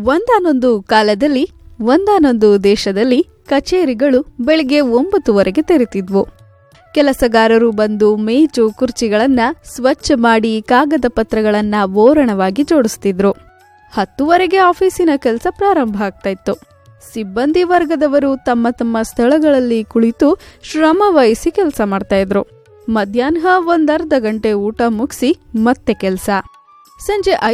ಒಂದಾನೊಂದು ಕಾಲದಲ್ಲಿ ಒಂದಾನೊಂದು ದೇಶದಲ್ಲಿ ಕಚೇರಿಗಳು ಬೆಳಿಗ್ಗೆ 9 ತೆರೆತಿದ್ವು. ಕೆಲಸಗಾರರು ಬಂದು ಮೇಜು ಕುರ್ಚಿಗಳನ್ನ ಸ್ವಚ್ಛ ಮಾಡಿ ಕಾಗದ ಪತ್ರಗಳನ್ನ ಓರಣವಾಗಿ ಜೋಡಿಸ್ತಿದ್ರು. 10 ಆಫೀಸಿನ ಕೆಲಸ ಪ್ರಾರಂಭ ಆಗ್ತಾ ಇತ್ತು. ಸಿಬ್ಬಂದಿ ವರ್ಗದವರು ತಮ್ಮ ತಮ್ಮ ಸ್ಥಳಗಳಲ್ಲಿ ಕುಳಿತು ಶ್ರಮ ವಹಿಸಿ ಕೆಲಸ ಮಾಡ್ತಾ ಇದ್ರು. ಮಧ್ಯಾಹ್ನ 1 ಅರ್ಧ ಗಂಟೆ ಊಟ ಮುಗಿಸಿ ಮತ್ತೆ ಕೆಲಸ. ಸಂಜೆ